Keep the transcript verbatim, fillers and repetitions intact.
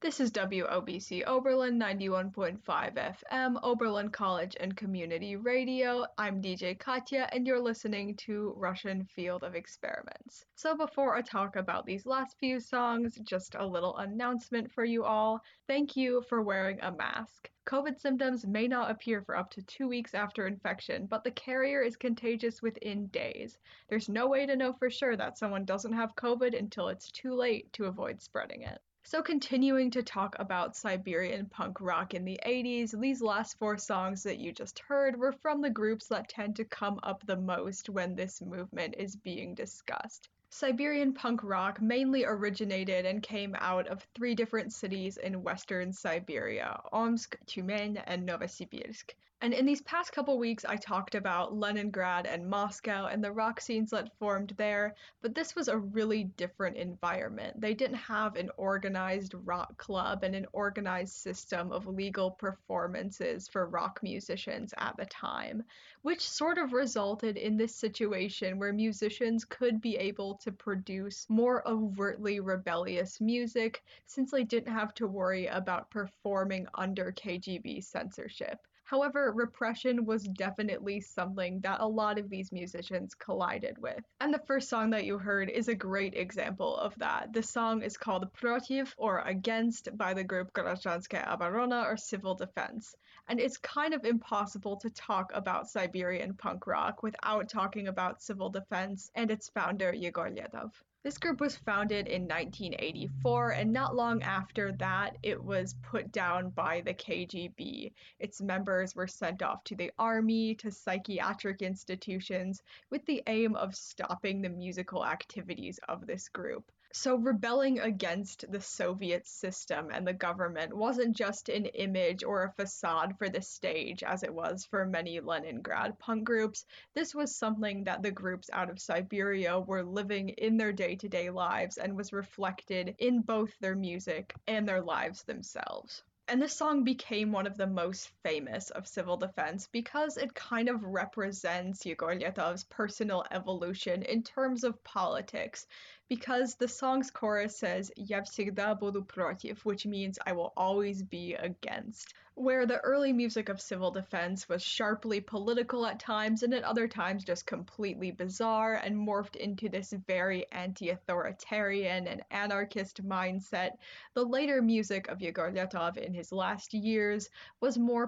This is W O B C Oberlin ninety-one point five F M, Oberlin College and Community Radio. I'm D J Katya, and you're listening to Russian Field of Experiments. So before I talk about these last few songs, just a little announcement for you all. Thank you for wearing a mask. COVID symptoms may not appear for up to two weeks after infection, but the carrier is contagious within days. There's no way to know for sure that someone doesn't have COVID until it's too late to avoid spreading it. So continuing to talk about Siberian punk rock in the eighties, these last four songs that you just heard were from the groups that tend to come up the most when this movement is being discussed. Siberian punk rock mainly originated and came out of three different cities in western Siberia, Omsk, Tyumen, and Novosibirsk. And in these past couple weeks, I talked about Leningrad and Moscow and the rock scenes that formed there, but this was a really different environment. They didn't have an organized rock club and an organized system of legal performances for rock musicians at the time, which sort of resulted in this situation where musicians could be able to produce more overtly rebellious music since they didn't have to worry about performing under K G B censorship. However, repression was definitely something that a lot of these musicians collided with. And the first song that you heard is a great example of that. The song is called Protiv, or Against, by the group Grazhanskaya Obrona, or Civil Defense. And it's kind of impossible to talk about Siberian punk rock without talking about Civil Defense and its founder Yegor Ledov. This group was founded in nineteen eighty-four, and not long after that, it was put down by the K G B. Its members were sent off to the army, to psychiatric institutions, with the aim of stopping the musical activities of this group. So rebelling against the Soviet system and the government wasn't just an image or a facade for the stage as it was for many Leningrad punk groups. This was something that the groups out of Siberia were living in their day-to-day lives and was reflected in both their music and their lives themselves. And this song became one of the most famous of Civil Defense because it kind of represents Yegor Ledov's personal evolution in terms of politics, because the song's chorus says "Я всегда буду против," which means I will always be against, where the early music of Civil Defense was sharply political at times and at other times just completely bizarre and morphed into this very anti-authoritarian and anarchist mindset. The later music of Yegor Ledov in his last years was more